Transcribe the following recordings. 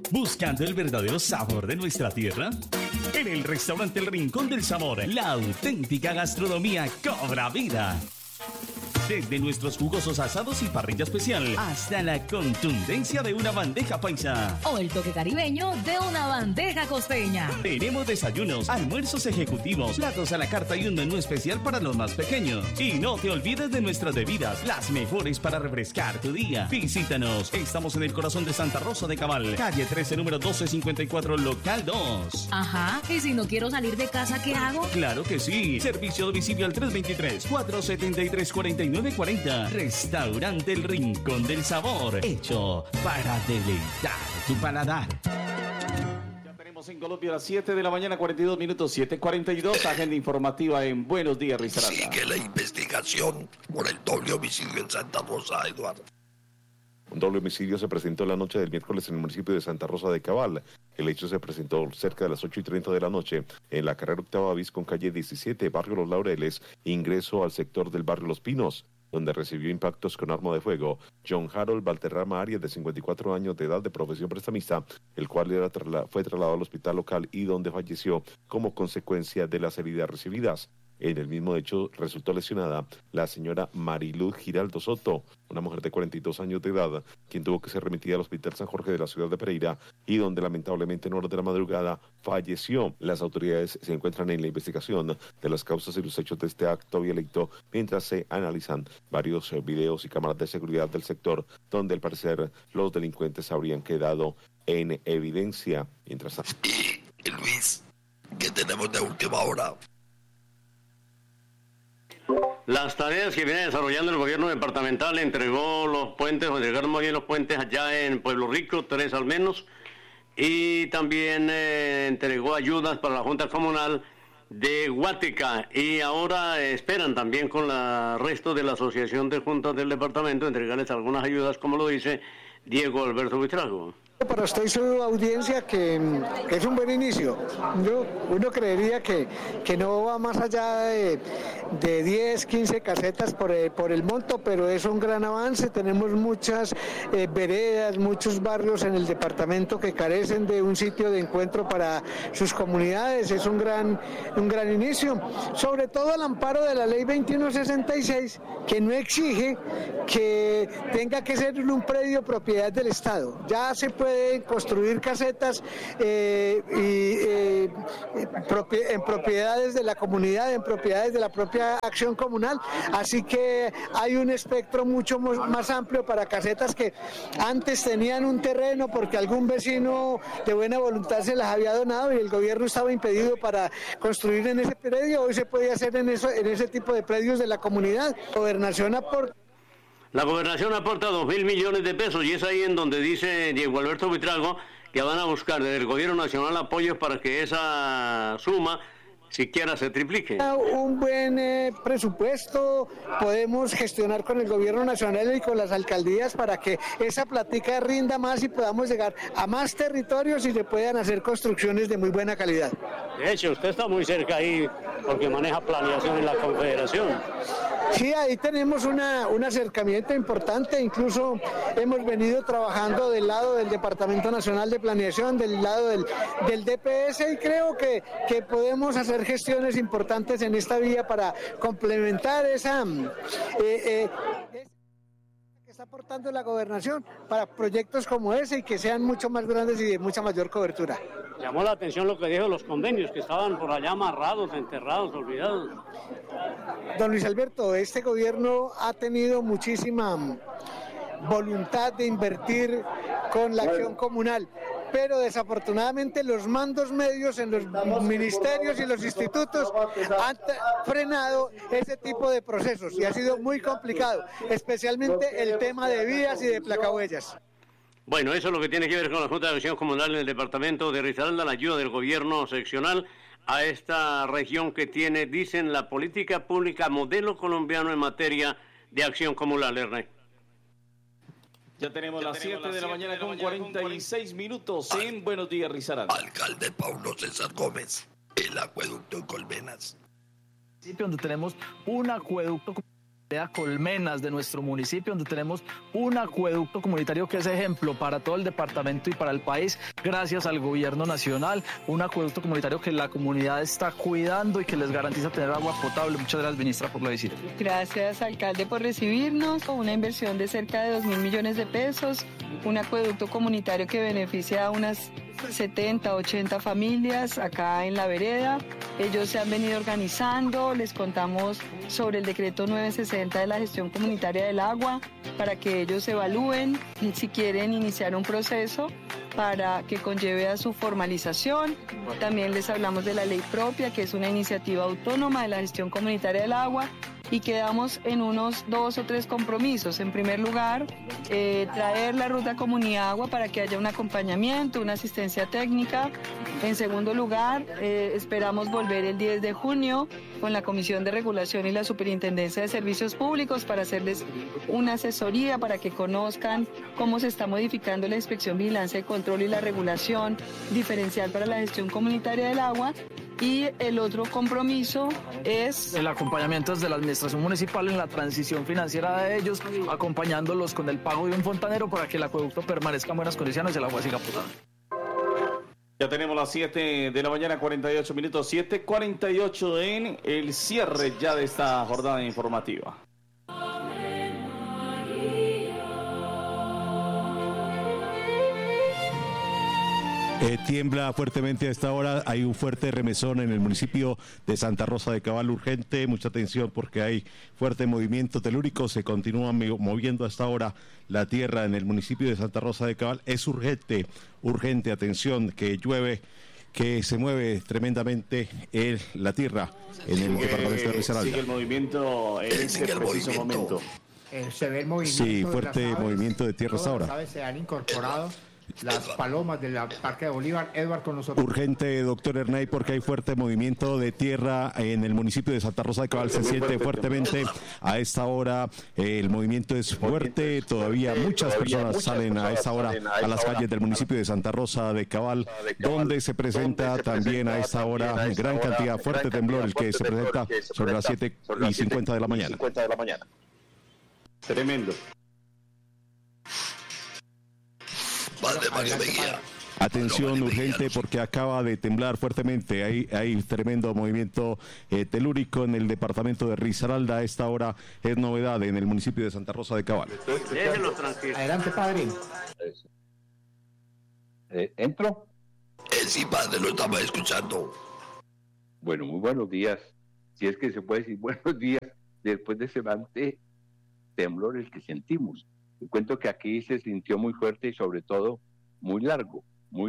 ¿Buscando el verdadero sabor de nuestra tierra? En el restaurante El Rincón del Sabor, la auténtica gastronomía cobra vida. Desde nuestros jugosos asados y parrilla especial hasta la contundencia de una bandeja paisa. O el toque caribeño de una bandeja costeña. Tenemos desayunos, almuerzos ejecutivos, platos a la carta y un menú especial para los más pequeños. Y no te olvides de nuestras bebidas, las mejores para refrescar tu día. Visítanos. Estamos en el corazón de Santa Rosa de Cabal, calle 13, número 1254, local 2. Ajá, ¿y si no quiero salir de casa, qué hago? Claro que sí. Servicio a domicilio al 323-473-4940. Restaurante El Rincón del Sabor, hecho para deleitar tu paladar. Ya tenemos en Colombia a las 7 de la mañana, 42 minutos, 7:42, agenda informativa en Buenos Días, Risaralda. Sigue la investigación por el doble homicidio en Santa Rosa, Eduardo. Un doble homicidio se presentó la noche del miércoles en el municipio de Santa Rosa de Cabal. El hecho se presentó cerca de las 8:30 de la noche en la carrera octava bis con calle 17, barrio Los Laureles, ingreso al sector del barrio Los Pinos, donde recibió impactos con arma de fuego John Harold Valterrama Arias, de 54 años de edad, de profesión prestamista, el cual fue trasladado al hospital local y donde falleció como consecuencia de las heridas recibidas. En el mismo hecho resultó lesionada la señora Mariluz Giraldo Soto, una mujer de 42 años de edad, quien tuvo que ser remitida al Hospital San Jorge de la ciudad de Pereira y donde lamentablemente en horas de la madrugada falleció. Las autoridades se encuentran en la investigación de las causas y los hechos de este acto violento mientras se analizan varios videos y cámaras de seguridad del sector donde al parecer los delincuentes habrían quedado en evidencia. Mientras tanto... Y Luis, ¿qué tenemos de última hora? Las tareas que viene desarrollando el gobierno departamental, entregó los puentes, o entregaron muy bien los puentes allá en Pueblo Rico, 3 al menos, y también entregó ayudas para la Junta Comunal de Guática, y ahora esperan también con el resto de la Asociación de Juntas del Departamento entregarles algunas ayudas, como lo dice Diego Alberto Buitrago. Para usted y su audiencia que es un buen inicio. Uno creería que no va más allá de 10, 15 casetas por el monto, pero es un gran avance. Tenemos muchas veredas, muchos barrios en el departamento que carecen de un sitio de encuentro para sus comunidades. Es un gran inicio, sobre todo al amparo de la ley 2166, que no exige que tenga que ser en un predio propiedad del Estado. Ya se puede construir casetas en propiedades de la comunidad, en propiedades de la propia acción comunal, así que hay un espectro mucho más amplio para casetas que antes tenían un terreno porque algún vecino de buena voluntad se las había donado y el gobierno estaba impedido para construir en ese predio. Hoy se puede hacer en ese tipo de predios de la comunidad. La gobernación aporta 2.000 millones de pesos y es ahí en donde dice Diego Alberto Buitrago que van a buscar desde el gobierno nacional apoyos para que esa suma siquiera se triplique. Un buen presupuesto, podemos gestionar con el gobierno nacional y con las alcaldías para que esa plática rinda más y podamos llegar a más territorios y se puedan hacer construcciones de muy buena calidad. De hecho, usted está muy cerca ahí porque maneja planeación en la Confederación. Sí, ahí tenemos un acercamiento importante, incluso hemos venido trabajando del lado del Departamento Nacional de Planeación, del lado del DPS, y creo que podemos hacer gestiones importantes en esta vía para complementar esa que está aportando la gobernación para proyectos como ese y que sean mucho más grandes y de mucha mayor cobertura. Llamó la atención lo que dijo los convenios que estaban por allá amarrados, enterrados, olvidados. Don Luis Alberto, este gobierno ha tenido muchísima voluntad de invertir con la acción comunal, pero desafortunadamente los mandos medios en los ministerios y los institutos han frenado ese tipo de procesos y ha sido muy complicado, especialmente el tema de vías y de placahuellas. Bueno, eso es lo que tiene que ver con la Junta de Acción Comunal en el departamento de Risaralda, la ayuda del gobierno seccional a esta región que tiene, dicen, la política pública modelo colombiano en materia de acción comunal, Ernesto. Ya tenemos las 7 de la mañana con 46 minutos en Buenos Días, Risaralda. Alcalde Paulo César Gómez, el acueducto en Colmenas. Donde tenemos un acueducto Colmenas de nuestro municipio, donde tenemos un acueducto comunitario que es ejemplo para todo el departamento y para el país, gracias al gobierno nacional, un acueducto comunitario que la comunidad está cuidando y que les garantiza tener agua potable. Muchas gracias, ministra, por la visita. Gracias, alcalde, por recibirnos. Una inversión de cerca de 2.000 millones de pesos, un acueducto comunitario que beneficia a unas 70, 80 familias acá en la vereda. Ellos se han venido organizando, les contamos sobre el decreto 960 de la gestión comunitaria del agua para que ellos evalúen si quieren iniciar un proceso para que conlleve a su formalización. También les hablamos de la ley propia, que es una iniciativa autónoma de la gestión comunitaria del agua, y quedamos en unos 2 o 3 compromisos. En primer lugar, traer la ruta Comunidad Agua para que haya un acompañamiento, una asistencia técnica. En segundo lugar, esperamos volver el 10 de junio con la Comisión de Regulación y la Superintendencia de Servicios Públicos para hacerles una asesoría para que conozcan cómo se está modificando la inspección, vigilancia y control y la regulación diferencial para la gestión comunitaria del agua. Y el otro compromiso es el acompañamiento desde la administración municipal en la transición financiera de ellos, acompañándolos con el pago de un fontanero para que el acueducto permanezca en buenas condiciones y el agua siga potable. Ya tenemos las 7 de la mañana, 48 minutos, 7:48 en el cierre ya de esta jornada informativa. Tiembla fuertemente a esta hora, hay un fuerte remesón en el municipio de Santa Rosa de Cabal, urgente, mucha atención porque hay fuerte movimiento telúrico, se continúa moviendo a esta hora la tierra en el municipio de Santa Rosa de Cabal, es urgente, atención, que llueve, que se mueve tremendamente la tierra en el departamento de Risaralda. Sigue el movimiento en este preciso momento. Se ve el movimiento. Sí, fuerte movimiento de tierra hasta ahora. Las aves se han incorporado. Las palomas del Parque de Bolívar. Edward con nosotros. Urgente, doctor Hernay, porque hay fuerte movimiento de tierra en el municipio de Santa Rosa de Cabal. Se siente fuertemente a esta hora. El movimiento es fuerte. Todavía muchas personas salen a esta hora a las calles del municipio de Santa Rosa de Cabal, donde se presenta también a esta hora gran cantidad, fuerte temblor, el que se presenta sobre las 7:50 de la mañana. Tremendo. Padre Mario Mejía. Atención urgente porque acaba de temblar fuertemente, hay tremendo movimiento telúrico en el departamento de Risaralda. A esta hora es novedad en el municipio de Santa Rosa de Cabal. Déjenlo tranquilo. Adelante, padre. ¿Entro? Sí, padre, lo estaba escuchando. Bueno, muy buenos días. Si es que se puede decir buenos días después de semejante temblor el que sentimos. Te cuento que aquí se sintió muy fuerte y sobre todo muy largo.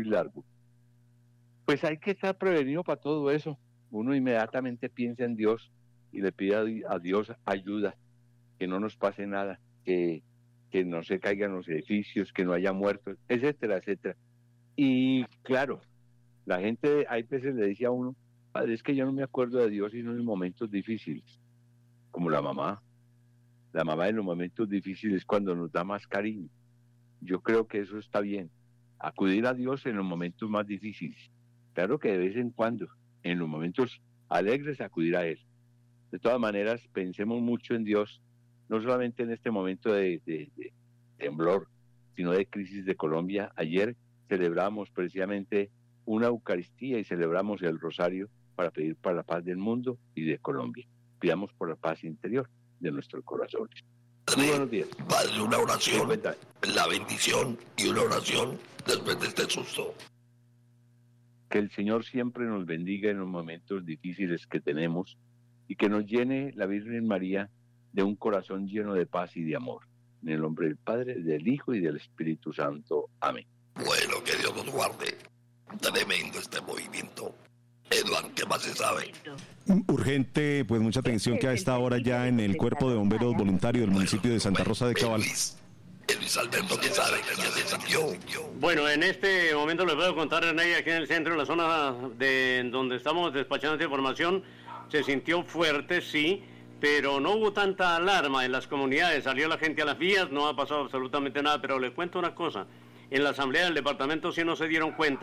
Pues hay que estar prevenido para todo eso. Uno inmediatamente piensa en Dios y le pide a Dios ayuda, que no nos pase nada, que no se caigan los edificios, que no haya muertos, etcétera, etcétera. Y claro, la gente hay veces le dice a uno, padre, es que yo no me acuerdo de Dios sino en momentos difíciles, como la mamá. La mamá en los momentos difíciles cuando nos da más cariño. Yo creo que eso está bien. Acudir a Dios en los momentos más difíciles. Claro que de vez en cuando, en los momentos alegres, acudir a Él. De todas maneras, pensemos mucho en Dios, no solamente en este momento de temblor, sino de crisis de Colombia. Ayer celebramos precisamente una Eucaristía y celebramos el Rosario para pedir para la paz del mundo y de Colombia. Pidamos por la paz interior de nuestros corazones. Muy buenos días. Padre, una oración, la bendición y una oración después de este susto. Que el Señor siempre nos bendiga en los momentos difíciles que tenemos y que nos llene la Virgen María de un corazón lleno de paz y de amor. En el nombre del Padre, del Hijo y del Espíritu Santo. Amén. Bueno, que Dios nos guarde. Tremendo este movimiento. Eduardo, ¿qué más se sabe? Urgente, pues mucha atención que a esta hora ya en el Cuerpo de Bomberos Voluntarios del municipio de Santa Rosa de Cabal. Luis Alberto, ¿qué sabe? Que ya se sintió. Bueno, en este momento les puedo contar, René, aquí en el centro, en la zona de donde estamos despachando esta información, se sintió fuerte, sí, pero no hubo tanta alarma en las comunidades. Salió la gente a las vías, no ha pasado absolutamente nada, pero les cuento una cosa. En la asamblea del departamento sí no se dieron cuenta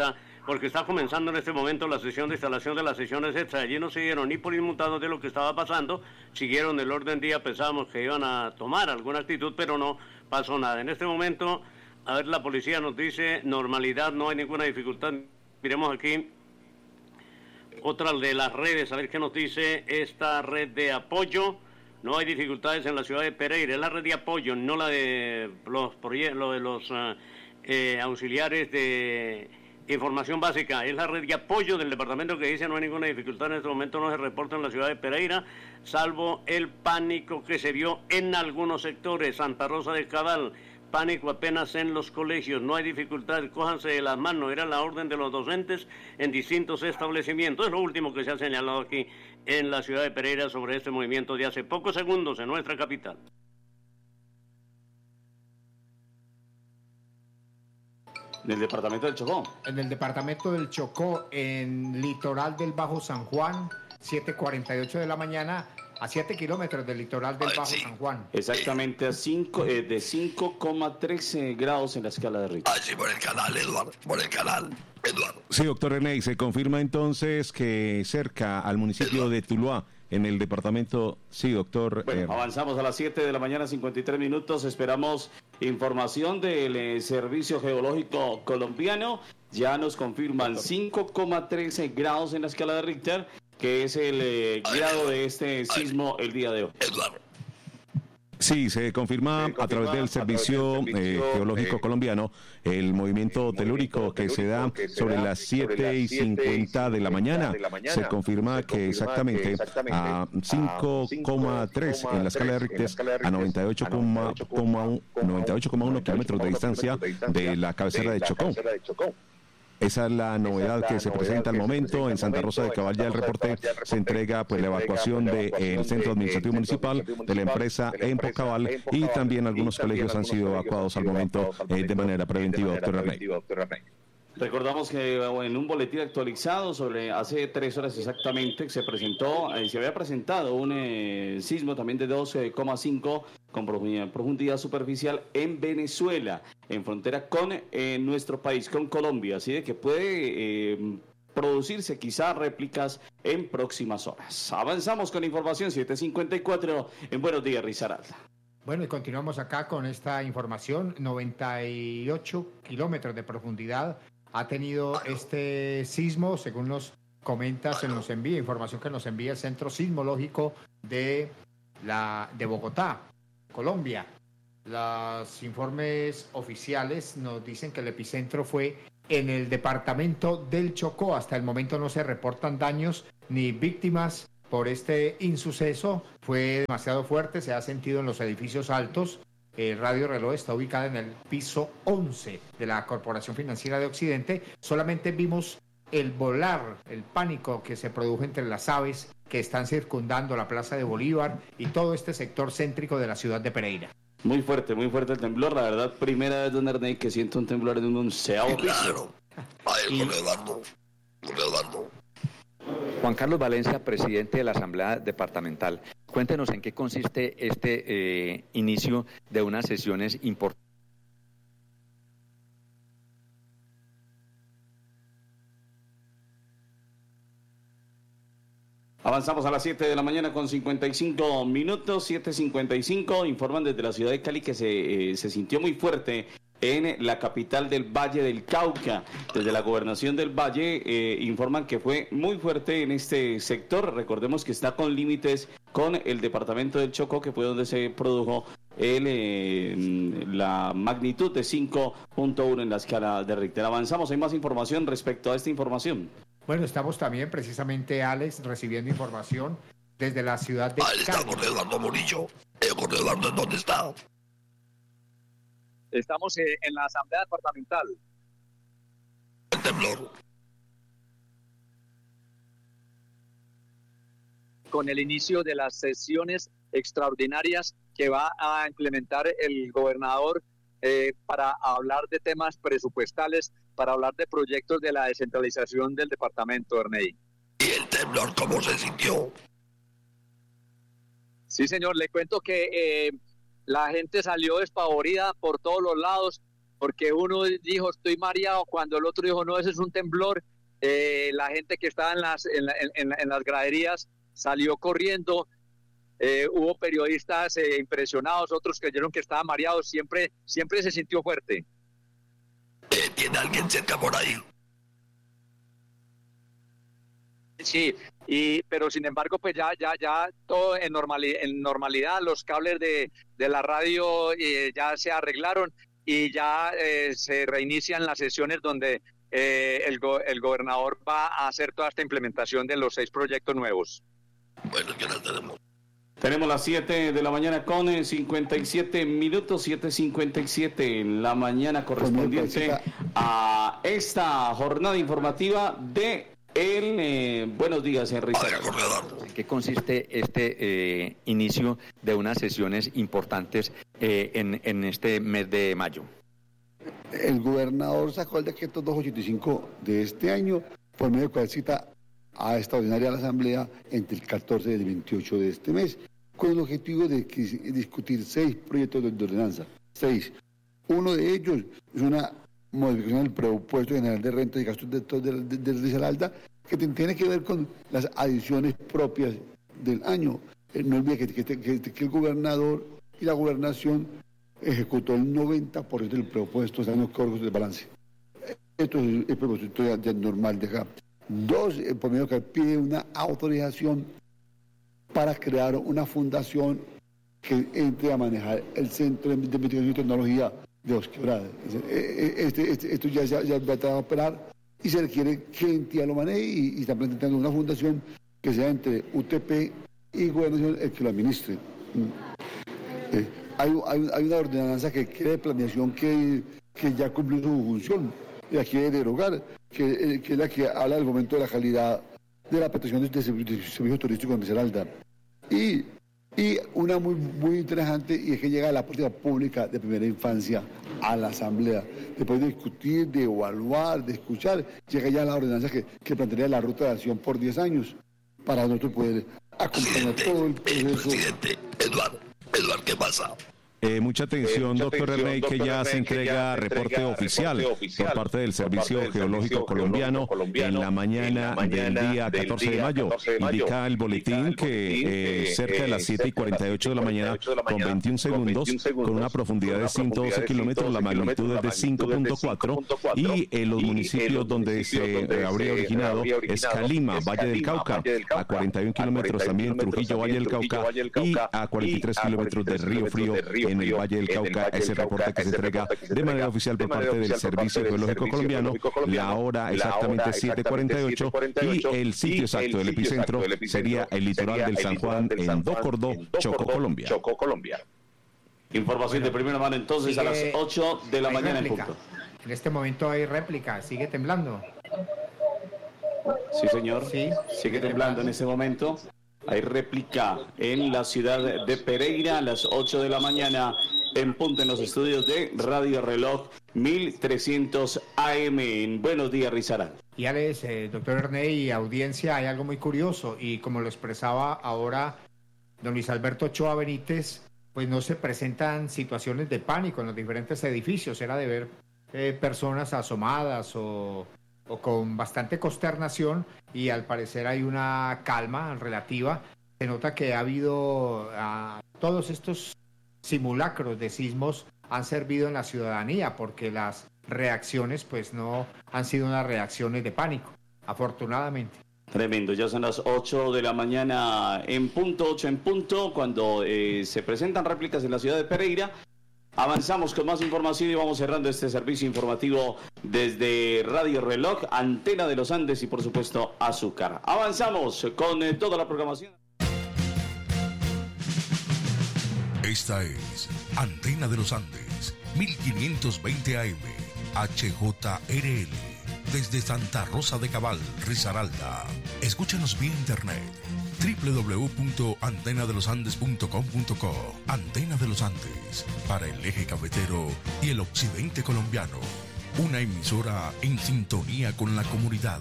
porque está comenzando en este momento la sesión de instalación de las sesiones extra. Allí no siguieron ni por inmutados de lo que estaba pasando, siguieron el orden día, pensábamos que iban a tomar alguna actitud, pero no pasó nada. En este momento, a ver, la policía nos dice normalidad, no hay ninguna dificultad. Miremos aquí otra de las redes, a ver qué nos dice esta red de apoyo. No hay dificultades en la ciudad de Pereira, es la red de apoyo, no la de los auxiliares de información básica, es la red de apoyo del departamento que dice no hay ninguna dificultad en este momento, no se reporta en la ciudad de Pereira, salvo el pánico que se vio en algunos sectores. Santa Rosa de Cabal, pánico apenas en los colegios, no hay dificultad, cójanse de las manos, era la orden de los docentes en distintos establecimientos. Es lo último que se ha señalado aquí en la ciudad de Pereira sobre este movimiento de hace pocos segundos en nuestra capital. ¿En el departamento del Chocó? En el departamento del Chocó, en litoral del Bajo San Juan, 7:48 de la mañana, a 7 kilómetros del litoral del Bajo San Juan. Exactamente a 5,13 grados en la escala de Richter. Sí, por el canal, Eduardo, por el canal, Eduardo. Sí, doctor René, se confirma entonces que cerca al municipio de Tuluá, en el departamento, sí, doctor. Bueno, avanzamos a las 7 de la mañana, 53 minutos, esperamos información del Servicio Geológico Colombiano, ya nos confirman 5,13 grados en la escala de Richter, que es el grado de este sismo el día de hoy. Eduardo. Sí, se confirma a través del Servicio Geológico Colombiano el movimiento telúrico que se da sobre las 7:50 de la mañana. Se confirma que exactamente a 5,3 en la escala de Richter, a 98,1 kilómetros de distancia de la cabecera de Chocó. Esa es la novedad que se presenta al momento. En Santa Rosa de Cabal ya el reporte se entrega pues la evacuación del centro administrativo municipal, de la empresa Empocabal, y también algunos colegios han sido evacuados al momento de manera preventiva, doctor René. Recordamos que en un boletín actualizado sobre hace 3 horas exactamente se había presentado un sismo también de 12,5 con profundidad superficial en Venezuela, en frontera con nuestro país, con Colombia, así de que puede producirse quizá réplicas en próximas horas. Avanzamos con información 7:54 en Buenos Días, Risaralda. Bueno, y continuamos acá con esta información. 98 kilómetros de profundidad ha tenido este sismo, según nos comenta, se nos envía información que nos envía el Centro Sismológico de Bogotá, Colombia. Los informes oficiales nos dicen que el epicentro fue en el departamento del Chocó. Hasta el momento no se reportan daños ni víctimas por este insuceso. Fue demasiado fuerte, se ha sentido en los edificios altos. Radio Reloj está ubicada en el piso 11 de la Corporación Financiera de Occidente. Solamente vimos el volar, el pánico que se produjo entre las aves que están circundando la Plaza de Bolívar y todo este sector céntrico de la ciudad de Pereira. Muy fuerte el temblor, la verdad, primera vez, don Ernei, que siento un temblor en un 11º piso. Juan Carlos Valencia, presidente de la Asamblea Departamental. Cuéntenos en qué consiste este inicio de unas sesiones importantes. Avanzamos a las 7 de la mañana con 55 minutos, 7:55. Informan desde la ciudad de Cali que se sintió muy fuerte en la capital del Valle del Cauca. Desde la gobernación del Valle informan que fue muy fuerte en este sector. Recordemos que está con límites con el departamento del Chocó, que fue donde se produjo la magnitud de 5.1 en la escala de Richter. Avanzamos, hay más información respecto a esta información. Bueno, estamos también precisamente, Alex, recibiendo información desde la ciudad de Cali. Estamos Eduardo Murillo. Eduardo, ¿dónde está? Estamos en la Asamblea Departamental. El temblor. Con el inicio de las sesiones extraordinarias que va a implementar el gobernador para hablar de temas presupuestales, para hablar de proyectos de la descentralización del departamento, Ernei. ¿Y el temblor cómo se sintió? Sí, señor, le cuento que la gente salió despavorida por todos los lados. porque uno dijo estoy mareado, cuando el otro dijo no, ese es un temblor. La gente que estaba en las graderías salió corriendo. Hubo periodistas impresionados, otros creyeron que estaba mareado, siempre se sintió fuerte. ¿Tiene alguien cerca por ahí? Sí, pero sin embargo pues ya todo en normalidad, los cables de la radio ya se arreglaron y ya se reinician las sesiones donde el gobernador va a hacer toda esta implementación de los 6 proyectos nuevos. Bueno, ya las tenemos. Tenemos las 7 de la mañana con 57 minutos, 7:57 en la mañana correspondiente a esta jornada informativa de Buenos Días, Henry. ¿En qué consiste este inicio de unas sesiones importantes en este mes de mayo? El gobernador sacó el decreto 285 de este año, por medio del cual cita a extraordinaria la Asamblea entre el 14 y el 28 de este mes, con el objetivo de discutir 6 proyectos de ordenanza. 6. Uno de ellos es una modificación del presupuesto general de rentas y gastos de Risaralda, que tiene que ver con las adiciones propias del año. No olvide que el gobernador y la gobernación ejecutó el 90% del presupuesto, están los cargos de balance. Esto es el presupuesto ya normal de acá. 2, por medio que pide una autorización para crear una fundación que entre a manejar el Centro de Investigación y Tecnología de Dos Quebradas. Esto ya va a operar y se requiere que entidad lo maneje y está planteando una fundación que sea entre UTP y Gobernación el que lo administre. Hay una ordenanza que crea planeación que ya cumplió su función y la quiere derogar, que es la que habla del momento de la calidad de la prestación de servicios turísticos en Risaralda. Y una muy interesante, y es que llega la política pública de primera infancia a la Asamblea. Después de discutir, de evaluar, de escuchar, llega ya la ordenanza que plantearía la ruta de acción por 10 años para nosotros poder acompañar todo el proceso. Presidente, Eduardo, ¿qué pasa? Mucha atención, doctor Erney, que ya se entrega reporte oficial por parte del Servicio Geológico Colombiano en la mañana del día 14 de mayo. Indica el boletín que cerca de las 7:48 de la mañana, con 21 segundos, con una profundidad de 112 kilómetros, la magnitud es de 5.4, y los municipios donde se habría originado es Calima, Valle del Cauca, a 41 kilómetros también Trujillo, Valle del Cauca, y a 43 kilómetros de Río Frío, en el Valle del Cauca. Ese reporte que se entrega de manera oficial por parte del Servicio Geológico Colombiano. La hora exactamente 7:48 y el sitio exacto del epicentro sería el litoral del San Juan en Docordó, Chocó, Colombia. Información de primera mano entonces a las 8 de la mañana en punto. En este momento hay réplica, sigue temblando. Sí, señor. Sí, sigue temblando en este momento. Hay réplica en la ciudad de Pereira a las 8 de la mañana en punto en los estudios de Radio Reloj 1300 AM en Buenos Días, Risaralda. Y Alex, doctor Erney y audiencia, hay algo muy curioso y como lo expresaba ahora don Luis Alberto Ochoa Benítez, pues no se presentan situaciones de pánico en los diferentes edificios. Era de ver personas asomadas o con bastante consternación, y al parecer hay una calma relativa. Se nota que ha habido todos estos simulacros de sismos han servido en la ciudadanía, porque las reacciones pues no han sido unas reacciones de pánico, afortunadamente. Tremendo, ya son las 8 de la mañana en punto, 8 en punto, cuando se presentan réplicas en la ciudad de Pereira. Avanzamos con más información y vamos cerrando este servicio informativo desde Radio Reloj, Antena de los Andes y por supuesto Azúcar. Avanzamos con toda la programación. Esta es Antena de los Andes, 1520 AM, HJRL, desde Santa Rosa de Cabal, Risaralda. Escúchanos vía internet www.antenadelosandes.com.co. Antena de los Andes, para el eje cafetero y el occidente colombiano. Una emisora en sintonía con la comunidad.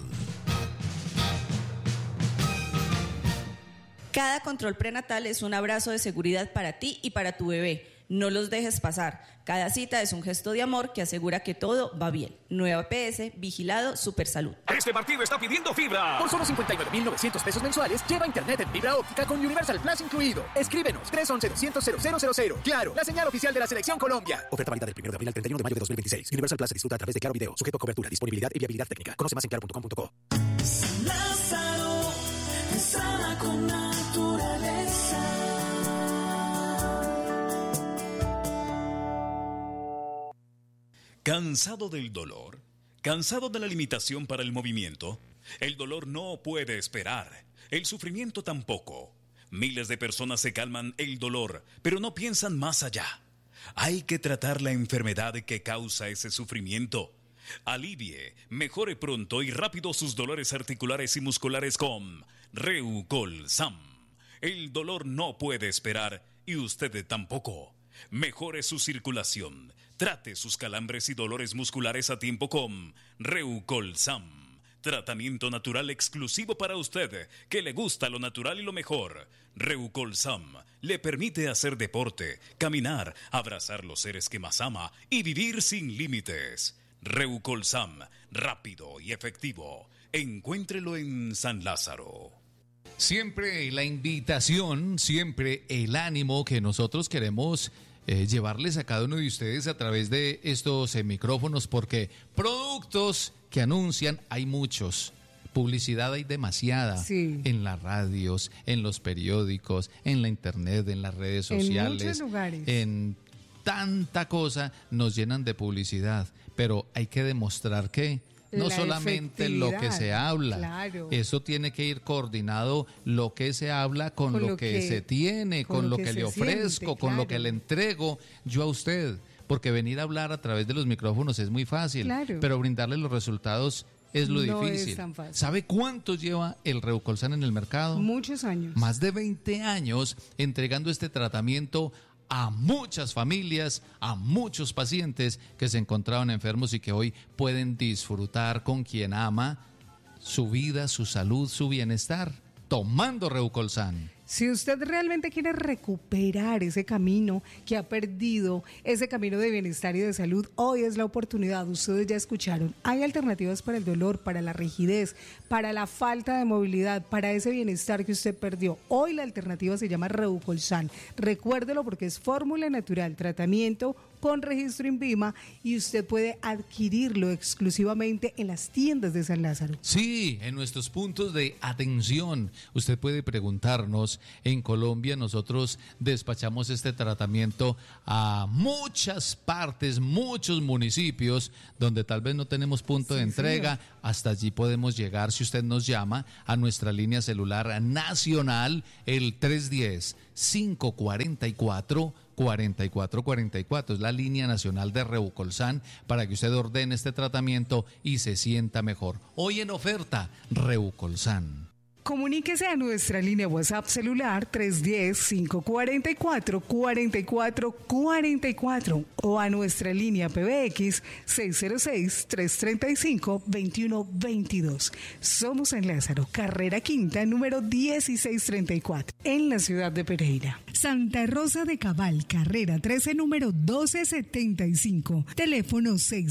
Cada control prenatal es un abrazo de seguridad para ti y para tu bebé. No los dejes pasar. Cada cita es un gesto de amor que asegura que todo va bien. Nueva EPS, vigilado Supersalud. Este partido está pidiendo fibra. Por solo 59.900 pesos mensuales, lleva internet en fibra óptica con Universal Plus incluido. Escríbenos 311-200-0000. Claro, la señal oficial de la Selección Colombia. Oferta válida del 1 de abril al 31 de mayo de 2026. Universal Plus se disfruta a través de Claro Video. Sujeto a cobertura, disponibilidad y viabilidad técnica. Conoce más en claro.com.co. Lázaro, sana con naturaleza. ¿Cansado del dolor? ¿Cansado de la limitación para el movimiento? El dolor no puede esperar. El sufrimiento tampoco. Miles de personas se calman el dolor, pero no piensan más allá. Hay que tratar la enfermedad que causa ese sufrimiento. Alivie, mejore pronto y rápido sus dolores articulares y musculares con Reucolsam. El dolor no puede esperar y usted tampoco. Mejore su circulación. Trate sus calambres y dolores musculares a tiempo con Reucolsam. Tratamiento natural exclusivo para usted, que le gusta lo natural y lo mejor. Reucolsam le permite hacer deporte, caminar, abrazar los seres que más ama y vivir sin límites. Reucolsam, rápido y efectivo. Encuéntrelo en San Lázaro. Siempre la invitación, siempre el ánimo que nosotros queremos llevarles a cada uno de ustedes a través de estos micrófonos, porque productos que anuncian hay muchos. Publicidad hay demasiada, sí, en las radios, en los periódicos, en la internet, en las redes sociales, en muchos lugares. En tanta cosa nos llenan de publicidad, pero hay que demostrar que no solamente lo que se habla, claro, eso tiene que ir coordinado, lo que se habla con lo que se tiene, con lo que le ofrezco, siente, con lo que le entrego yo a usted, porque venir a hablar a través de los micrófonos es muy fácil, claro, pero brindarle los resultados es lo difícil. Es tan fácil. ¿Sabe cuánto lleva el Reucolsam en el mercado? Muchos años. Más de 20 años entregando este tratamiento a muchas familias, a muchos pacientes que se encontraban enfermos y que hoy pueden disfrutar con quien ama su vida, su salud, su bienestar, tomando Reucolsam. Si usted realmente quiere recuperar ese camino que ha perdido, ese camino de bienestar y de salud, hoy es la oportunidad. Ustedes ya escucharon, hay alternativas para el dolor, para la rigidez, para la falta de movilidad, para ese bienestar que usted perdió. Hoy la alternativa se llama Reucolsam. Recuérdelo porque es fórmula natural, tratamiento con registro INVIMA y usted puede adquirirlo exclusivamente en las tiendas de San Lázaro. Sí, en nuestros puntos de atención. Usted puede preguntarnos. En Colombia nosotros despachamos este tratamiento a muchas partes, muchos municipios donde tal vez no tenemos punto de entrega. Sí. Hasta allí podemos llegar si usted nos llama a nuestra línea celular nacional, el 310-544-4444. Es la línea nacional de Reucolsam para que usted ordene este tratamiento y se sienta mejor. Hoy en oferta, Reucolsam. Comuníquese a nuestra línea WhatsApp celular 310-544-4444 o a nuestra línea PBX 606-335-2122. Somos en Lázaro, carrera quinta, número 1634, en la ciudad de Pereira. Santa Rosa de Cabal, carrera 13, número 1275. Teléfono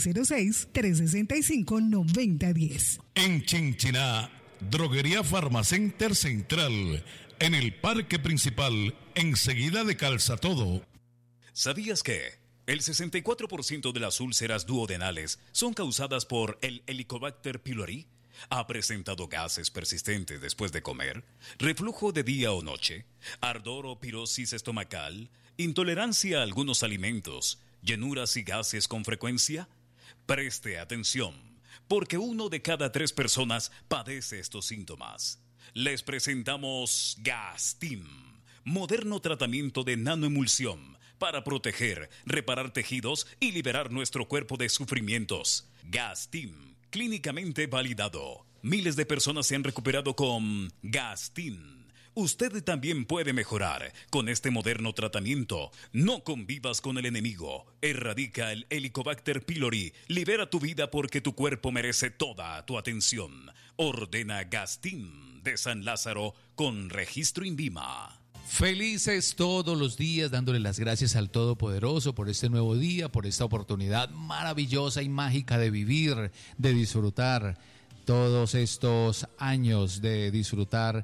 606-365-9010. En Chinchiná, Droguería Farmacenter Central, en el Parque Principal, enseguida de Calzatodo. ¿Sabías que el 64% de las úlceras duodenales son causadas por el Helicobacter pylori? ¿Ha presentado gases persistentes después de comer? ¿Reflujo de día o noche? ¿Ardor o pirosis estomacal? ¿Intolerancia a algunos alimentos? ¿Llenuras y gases con frecuencia? Preste atención, porque 1 de cada 3 personas padece estos síntomas. Les presentamos Gastim, moderno tratamiento de nanoemulsión para proteger, reparar tejidos y liberar nuestro cuerpo de sufrimientos. Gastim, clínicamente validado. Miles de personas se han recuperado con Gastim. Usted también puede mejorar con este moderno tratamiento. No convivas con el enemigo. Erradica el Helicobacter pylori. Libera tu vida porque tu cuerpo merece toda tu atención. Ordena Gastim de San Lázaro con registro INVIMA. Felices todos los días, dándole las gracias al Todopoderoso por este nuevo día, por esta oportunidad maravillosa y mágica de vivir, de disfrutar todos estos años, de disfrutar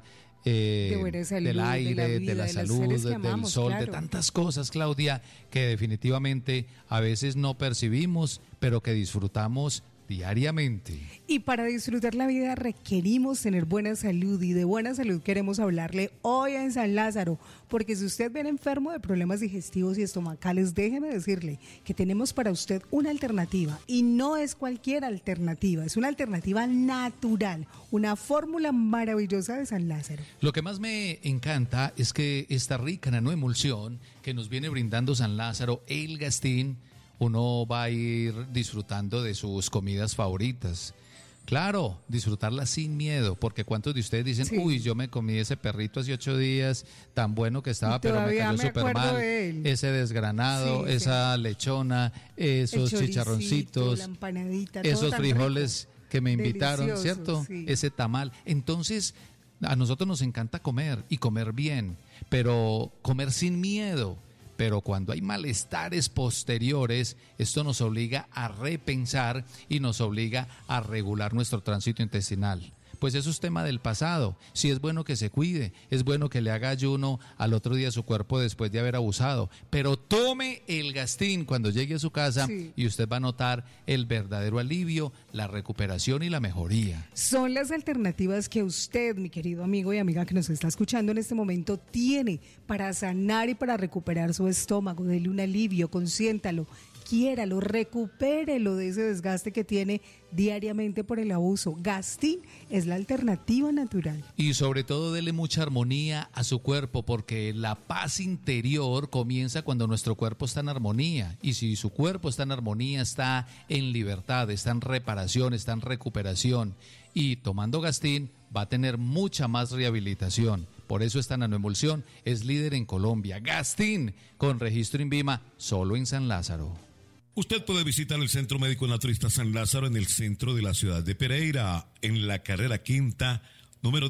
de buena salud, del aire, de la los salud, seres que del amamos, sol, claro. de tantas cosas, Claudia, que definitivamente a veces no percibimos, pero que disfrutamos diariamente. Y para disfrutar la vida requerimos tener buena salud, y de buena salud queremos hablarle hoy en San Lázaro, porque si usted viene enfermo de problemas digestivos y estomacales, déjeme decirle que tenemos para usted una alternativa, y no es cualquier alternativa, es una alternativa natural, una fórmula maravillosa de San Lázaro. Lo que más me encanta es que esta rica nanoemulsión que nos viene brindando San Lázaro, el Gastín, uno va a ir disfrutando de sus comidas favoritas. Claro, disfrutarlas sin miedo, porque ¿cuántos de ustedes dicen, Sí. uy, yo me comí ese perrito hace 8 días, tan bueno que estaba, pero me Todavía cayó me súper acuerdo mal, de él. ese desgranado, Sí, esa lechona, esos El choricito, chicharroncitos, la empanadita, todo esos tan frijoles rico, que me invitaron, delicioso, ¿cierto? sí. Ese tamal. Entonces, a nosotros nos encanta comer y comer bien, pero comer sin miedo. Pero cuando hay malestares posteriores, esto nos obliga a repensar y nos obliga a regular nuestro tránsito intestinal. Pues eso es tema del pasado. Sí es bueno que se cuide, es bueno que le haga ayuno al otro día a su cuerpo después de haber abusado, pero tome el Gastín cuando llegue a su casa y usted va a notar el verdadero alivio, la recuperación y la mejoría. Son las alternativas que usted, mi querido amigo y amiga que nos está escuchando en este momento, tiene para sanar y para recuperar su estómago. Dele un alivio, consiéntalo, quiéralo, recupérelo de ese desgaste que tiene diariamente por el abuso. Gastín es la alternativa natural. Y sobre todo dele mucha armonía a su cuerpo, porque la paz interior comienza cuando nuestro cuerpo está en armonía. Y si su cuerpo está en armonía, está en libertad, está en reparación, está en recuperación. Y tomando Gastín va a tener mucha más rehabilitación. Por eso esta nanoemulsión es líder en Colombia. Gastín, con registro INVIMA, solo en San Lázaro. Usted puede visitar el Centro Médico Naturista San Lázaro en el centro de la ciudad de Pereira, en la carrera quinta, número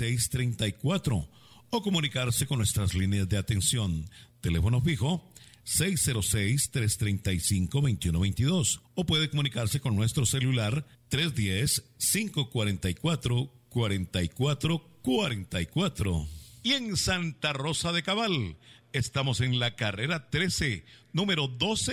1634, o comunicarse con nuestras líneas de atención. Teléfono fijo 606-335-2122, o puede comunicarse con nuestro celular 310-544-4444. Y en Santa Rosa de Cabal, estamos en la carrera 13, número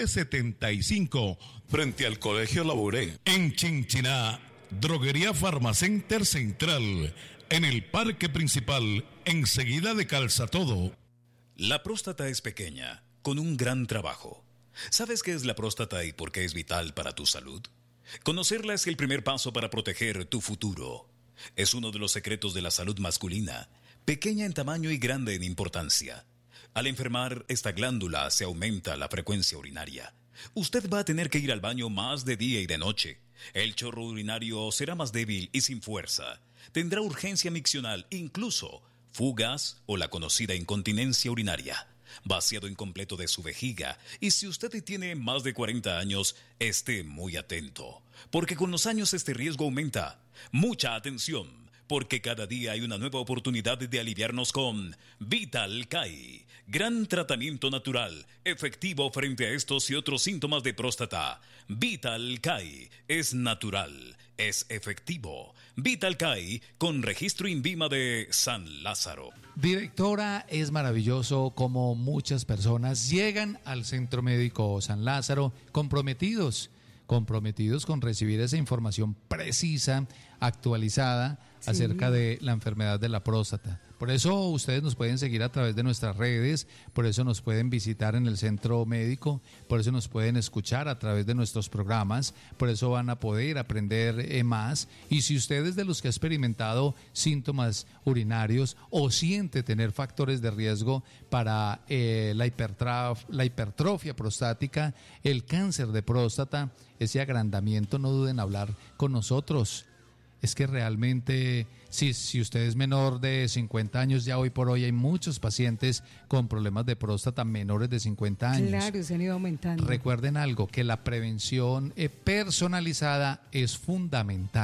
1275, frente al Colegio Labouré. En Chinchiná, Droguería Farmacenter Central, en el parque principal, enseguida de Calzatodo. La próstata es pequeña, con un gran trabajo. ¿Sabes qué es la próstata y por qué es vital para tu salud? Conocerla es el primer paso para proteger tu futuro. Es uno de los secretos de la salud masculina, pequeña en tamaño y grande en importancia. Al enfermar esta glándula se aumenta la frecuencia urinaria. Usted va a tener que ir al baño más de día y de noche. El chorro urinario será más débil y sin fuerza. Tendrá urgencia miccional, incluso fugas o la conocida incontinencia urinaria. Vaciado incompleto de su vejiga. Y si usted tiene más de 40 años, esté muy atento, porque con los años este riesgo aumenta. Mucha atención, porque cada día hay una nueva oportunidad de aliviarnos con Vital Kai. Gran tratamiento natural, efectivo frente a estos y otros síntomas de próstata. Vital Kai es natural, es efectivo. Vital Kai con registro INVIMA de San Lázaro. Directora, es maravilloso como muchas personas llegan al Centro Médico San Lázaro comprometidos con recibir esa información precisa, actualizada, acerca de la enfermedad de la próstata. Por eso ustedes nos pueden seguir a través de nuestras redes, por eso nos pueden visitar en el centro médico, por eso nos pueden escuchar a través de nuestros programas, por eso van a poder aprender más. Y si usted es de los que ha experimentado síntomas urinarios o siente tener factores de riesgo para la hipertrofia prostática, el cáncer de próstata, ese agrandamiento, no duden en hablar con nosotros. Es que realmente, si usted es menor de 50 años, ya hoy por hoy hay muchos pacientes con problemas de próstata menores de 50 años. Claro, se han ido aumentando. Recuerden algo, que la prevención personalizada es fundamental.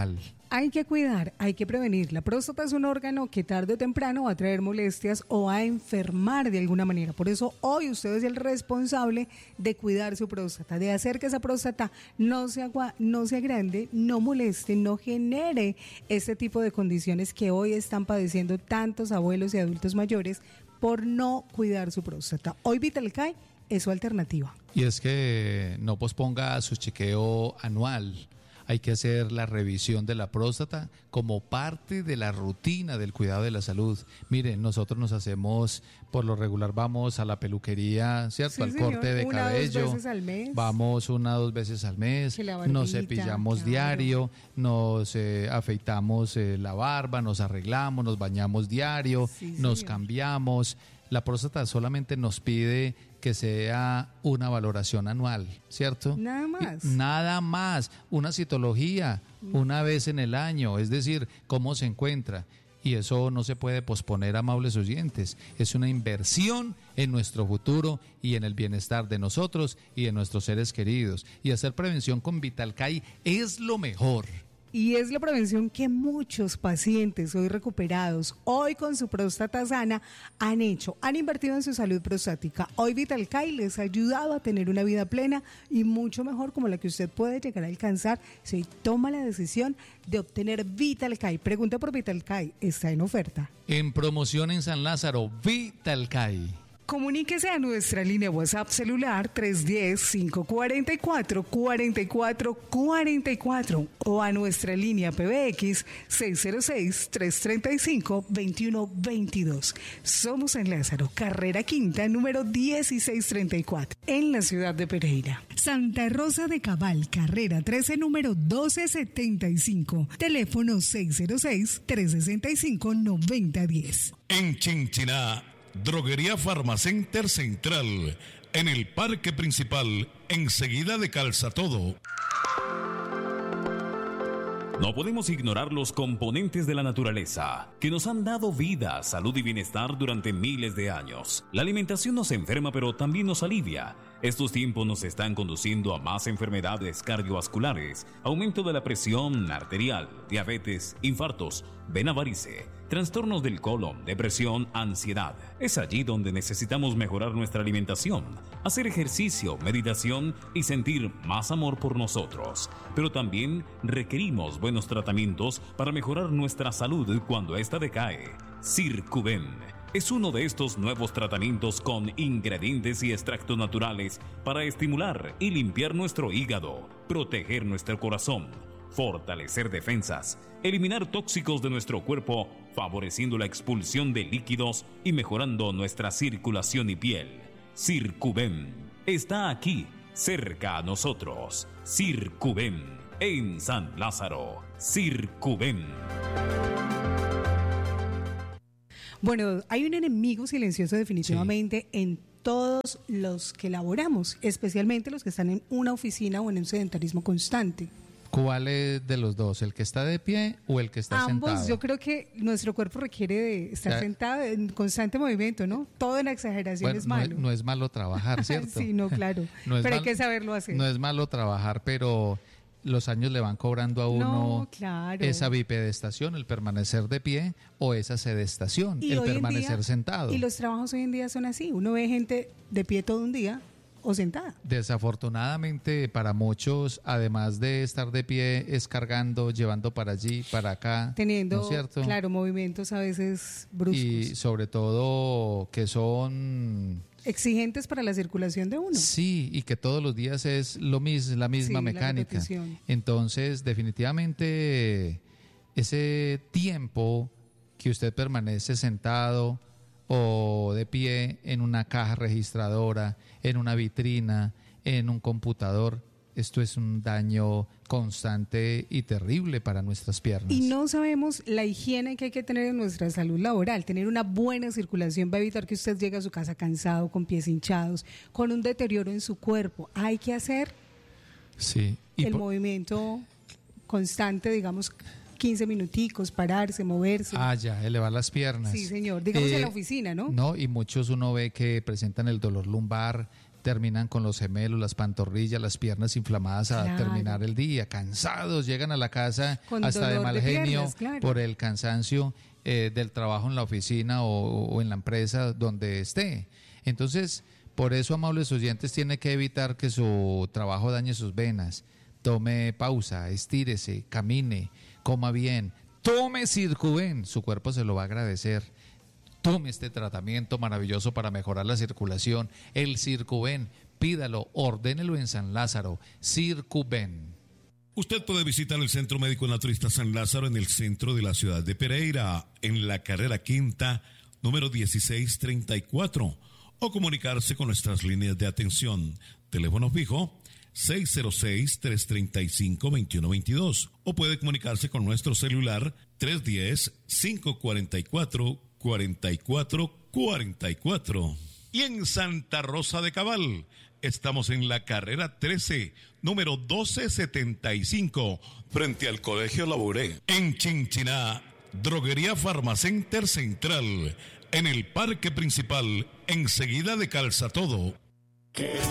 Hay que cuidar, hay que prevenir. La próstata es un órgano que tarde o temprano va a traer molestias o va a enfermar de alguna manera. Por eso hoy usted es el responsable de cuidar su próstata, de hacer que esa próstata no sea grande, no moleste, no genere este tipo de condiciones que hoy están padeciendo tantos abuelos y adultos mayores por no cuidar su próstata. Hoy Vitalcay es su alternativa. Y es que no posponga su chequeo anual. Hay que hacer la revisión de la próstata como parte de la rutina del cuidado de la salud. Miren, nosotros nos hacemos, por lo regular vamos a la peluquería, ¿cierto? Sí, al señor. corte de cabello. 1 o 2 veces al mes. Vamos 1 o 2 veces al mes. Nos cepillamos diario, nos afeitamos la barba, nos arreglamos, nos bañamos diario, nos cambiamos. La próstata solamente nos pide que sea una valoración anual, ¿cierto? Nada más. Nada más, una citología una vez en el año, es decir, cómo se encuentra. Y eso no se puede posponer, amables oyentes. Es una inversión en nuestro futuro y en el bienestar de nosotros y de nuestros seres queridos. Y hacer prevención con Vitalcay es lo mejor. Y es la prevención que muchos pacientes hoy recuperados, hoy con su próstata sana, han invertido en su salud prostática. Hoy Vitalcay les ha ayudado a tener una vida plena y mucho mejor como la que usted puede llegar a alcanzar si hoy toma la decisión de obtener Vitalcay. Pregunta por Vitalcay, está en oferta. En promoción en San Lázaro, Vitalcay. Comuníquese a nuestra línea WhatsApp celular 310-544-4444 o a nuestra línea PBX 606-335-2122. Somos San Lázaro, carrera quinta, número 1634, en la ciudad de Pereira. Santa Rosa de Cabal, carrera 13, número 1275. Teléfono 606-365-9010. En Chinchiná, Droguería Farmacenter Central, en el parque principal, enseguida de Calza Todo. No podemos ignorar los componentes de la naturaleza que nos han dado vida, salud y bienestar durante miles de años. La alimentación nos enferma, pero también nos alivia. Estos tiempos nos están conduciendo a más enfermedades cardiovasculares, aumento de la presión arterial, diabetes, infartos, vena varice, trastornos del colon, depresión, ansiedad. Es allí donde necesitamos mejorar nuestra alimentación, hacer ejercicio, meditación y sentir más amor por nosotros. Pero también requerimos buenos tratamientos para mejorar nuestra salud cuando ésta decae. Circuven es uno de estos nuevos tratamientos con ingredientes y extractos naturales para estimular y limpiar nuestro hígado, proteger nuestro corazón, fortalecer defensas, eliminar tóxicos de nuestro cuerpo, favoreciendo la expulsión de líquidos y mejorando nuestra circulación y piel. Circuven está aquí, cerca a nosotros. Circuven en San Lázaro. Circuven. Bueno, hay un enemigo silencioso definitivamente en todos los que laboramos, especialmente los que están en una oficina o en un sedentarismo constante. ¿Cuál es de los dos? ¿El que está de pie o el que está sentado? Ambos, yo creo que nuestro cuerpo requiere de estar sentado en constante movimiento, ¿no? Todo en exageración es malo. No es malo trabajar, ¿cierto? Sí, no, claro. Pero hay que saberlo hacer. No es malo trabajar, pero los años le van cobrando a uno esa bipedestación, el permanecer de pie, o esa sedestación, el permanecer sentado. Y los trabajos hoy en día son así. Uno ve gente de pie todo un día o sentada. Desafortunadamente para muchos, además de estar de pie, es cargando, llevando para allí, para acá. Teniendo, ¿no es cierto? Claro, movimientos a veces bruscos. Y sobre todo que son exigentes para la circulación de uno. Sí, y que todos los días es la misma mecánica. Entonces, definitivamente, ese tiempo que usted permanece sentado o de pie en una caja registradora, en una vitrina, en un computador, esto es un daño constante y terrible para nuestras piernas. Y no sabemos la higiene que hay que tener en nuestra salud laboral. Tener una buena circulación va a evitar que usted llegue a su casa cansado, con pies hinchados, con un deterioro en su cuerpo. Hay que hacer el movimiento constante, digamos, 15 minuticos, pararse, moverse. Ya, elevar las piernas. Sí, señor. Digamos en la oficina, ¿no? No, y muchos uno ve que presentan el dolor lumbar terminan con los gemelos, las pantorrillas, las piernas inflamadas a terminar el día, cansados, llegan a la casa con hasta de mal genio por el cansancio del trabajo en la oficina o en la empresa donde esté. Entonces, por eso, amables oyentes, tiene que evitar que su trabajo dañe sus venas. Tome pausa, estírese, camine, coma bien, tome Circuven, su cuerpo se lo va a agradecer. Tome este tratamiento maravilloso para mejorar la circulación, el Circuven. Pídalo, ordénelo en San Lázaro, Circuven. Usted puede visitar el Centro Médico Naturista San Lázaro en el centro de la ciudad de Pereira, en la carrera quinta, número 1634, o comunicarse con nuestras líneas de atención. Teléfono fijo 606-335-2122, o puede comunicarse con nuestro celular 310-544-4444. Y en Santa Rosa de Cabal, estamos en la carrera 13, número 1275, frente al Colegio Labouré. En Chinchiná, Droguería Farmacenter Central, en el parque principal, enseguida de Calzatodo.